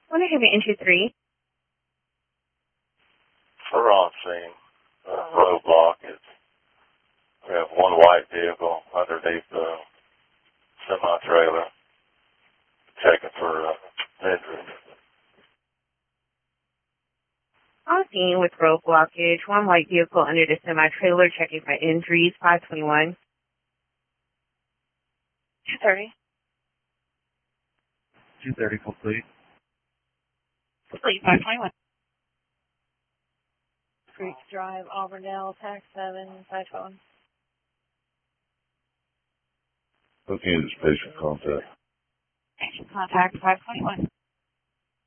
Want to have you entry 3? We're on scene. Roadblock. We have one white vehicle underneath the semi-trailer. Checking for injuries. On scene with road blockage. One white vehicle under the semi-trailer checking for injuries. 521. 230. 230 complete. Complete, 521. Creek Drive, Auburndale, Tax 7, 512. Looking at his patient contact. Patient contact, 521.